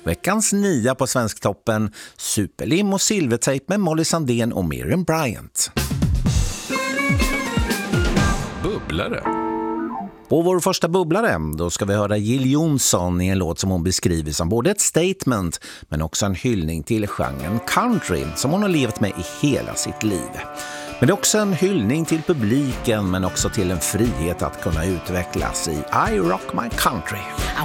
Veckans 9 på Svensktoppen, Superlim och silvertejp med Molly Sandén och Miriam Bryant. Bubblare. Och vår första bubblare, då ska vi höra Jill Johnson i en låt som hon beskriver som både ett statement men också en hyllning till genren country som hon har levt med i hela sitt liv. Men det är också en hyllning till publiken men också till en frihet att kunna utvecklas i I Rock My Country.